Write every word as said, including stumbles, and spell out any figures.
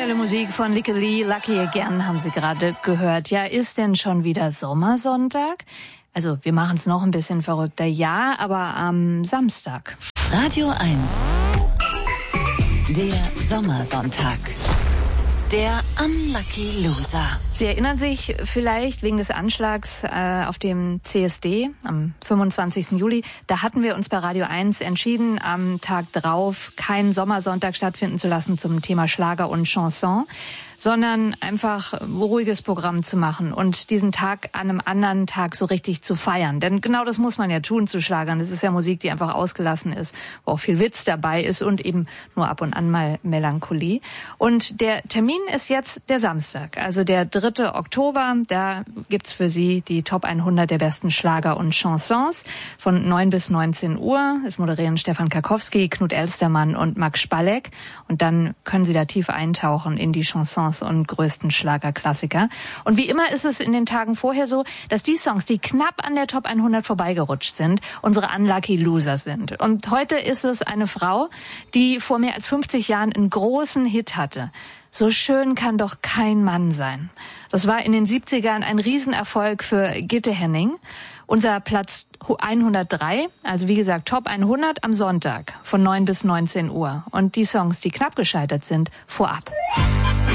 Aktuelle Musik von Licky Lee, Lucky Again haben Sie gerade gehört. Ja, ist denn schon wieder Sommersonntag? Also wir machen es noch ein bisschen verrückter, ja, aber am Samstag. Radio eins. Der Sommersonntag. Der Unlucky Loser. Sie erinnern sich vielleicht wegen des Anschlags äh, auf dem C S D am fünfundzwanzigsten Juli. Da hatten wir uns bei Radio eins entschieden, am Tag drauf keinen Sommersonntag stattfinden zu lassen zum Thema Schlager und Chanson, sondern einfach ein ruhiges Programm zu machen und diesen Tag an einem anderen Tag so richtig zu feiern. Denn genau das muss man ja tun zu Schlagern. Das ist ja Musik, die einfach ausgelassen ist, wo auch viel Witz dabei ist und eben nur ab und an mal Melancholie. Und der Termin ist jetzt der Samstag, also der dritte Oktober. Da gibt's für Sie die Top hundert der besten Schlager und Chansons von neun bis neunzehn Uhr. Es moderieren Stefan Karkowski, Knut Elstermann und Max Spalleck. Und dann können Sie da tief eintauchen in die Chansons und größten Schlagerklassiker. Und wie immer ist es in den Tagen vorher so, dass die Songs, die knapp an der Top hundert vorbeigerutscht sind, unsere Unlucky Loser sind. Und heute ist es eine Frau, die vor mehr als fünfzig Jahren einen großen Hit hatte. So schön kann doch kein Mann sein. Das war in den siebzigern ein Riesenerfolg für Gitte Henning. Unser Platz hundertdrei, also wie gesagt Top hundert am Sonntag von neun bis neunzehn Uhr. Und die Songs, die knapp gescheitert sind, vorab.